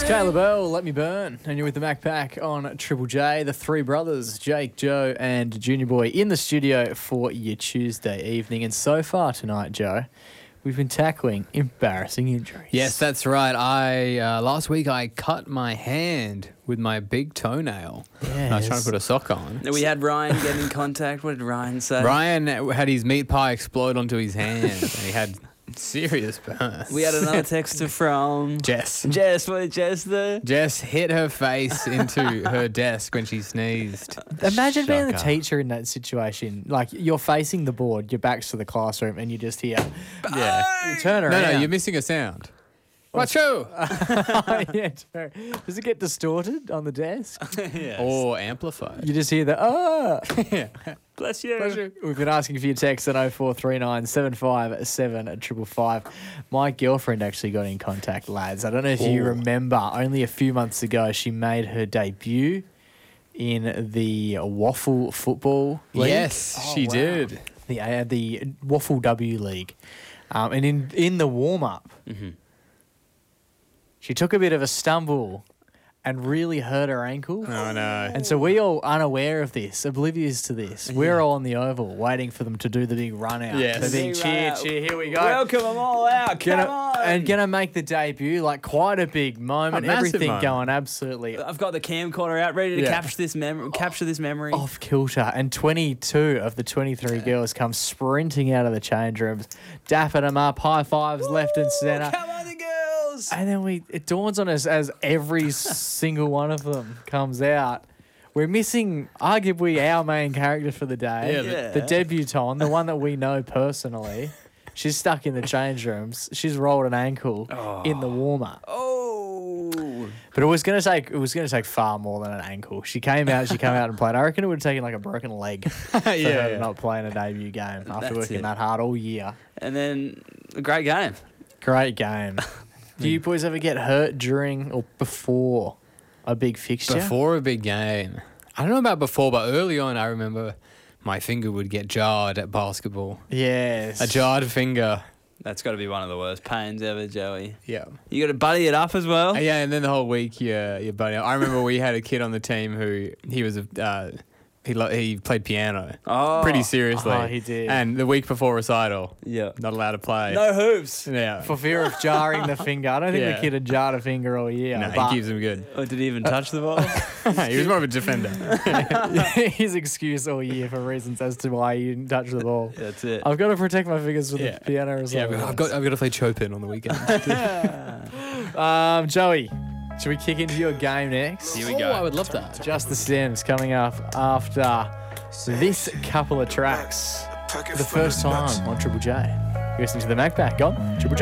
Caleb Earl, Let Me Burn, and you're with the Mac Pack on Triple J. The three brothers, Jake, Joe, and Junior Boy, in the studio for your Tuesday evening. And so far tonight, Joe, we've been tackling embarrassing injuries. Yes, that's right. Last week I cut my hand with my big toenail. Yes. I was trying to put a sock on. We had Ryan get in contact. What did Ryan say? Ryan had his meat pie explode onto his hand, and he had serious burns. We had another texter from Jess. Jess, what did Jess do? Jess hit her face into her desk when she sneezed. Imagine being the Shocker. teacher in that situation. Like, you're facing the board, your back's to the classroom, and you just hear, Yeah. you turn around. No, you're missing a sound. Wacho! Yeah, true. Does it get distorted on the desk? Yes. Or amplified. You just hear the, Bless you. We've been asking for your text at 0439 757 555. My girlfriend actually got in contact, lads. I don't know if you remember, only a few months ago, she made her debut in the Waffle Football League. Yes, she did. The Waffle W League. And in the warm-up, she took a bit of a stumble and really hurt her ankle. Oh, no. And so we all unaware of this, oblivious to this. We're all on the oval waiting for them to do the big run out. Yes. The big Big cheer, run out. cheer, here we go. Welcome them all out. Come on. And gonna make the debut, like quite a big moment. A massive Everything moment. going absolutely I've got the camcorder out, ready to Yeah. capture this memory. off kilter. And 22 of the 23 girls come sprinting out of the change rooms, dapping them up, high fives left and centre. Come on, the girls. And then it dawns on us as every single one of them comes out. We're missing arguably our main character for the day, Yeah, the debutante, the one that we know personally. She's stuck in the change rooms. She's rolled an ankle in the warm up. Oh. But it was gonna take far more than an ankle. She came out and played. I reckon it would have taken like a broken leg for her to not play in a debut game after That's working it. that hard all year. And then a great game. Great game. Do you boys ever get hurt during or before a big fixture? Before a big game. I don't know about before, but early on I remember my finger would get jarred at basketball. Yes. A jarred finger. That's got to be one of the worst pains ever, Joey. Yeah. You got to buddy it up as well. Yeah, and then the whole week, your buddy. I remember we had a kid on the team who he was he played piano Oh. pretty seriously. Oh, he did. And the week before recital, Yeah. not alled to play. No hoops. Yeah. For fear of jarring the finger. I don't think Yeah. the kid had jarred a finger all year. No, but he keeps him good. Or did he even touch the ball? He was more of a defender. his excuse all year for reasons as to why he didn't touch the ball. That's it. I've got to protect my fingers with Yeah. the piano or Yeah, something. I've got to play Chopin on the weekend. Joey, should we kick into your game next? Here we go. I would love that. Just the Stems coming up after this couple of tracks for the first time on Triple J. You're listening to the Mac Pack on Triple J.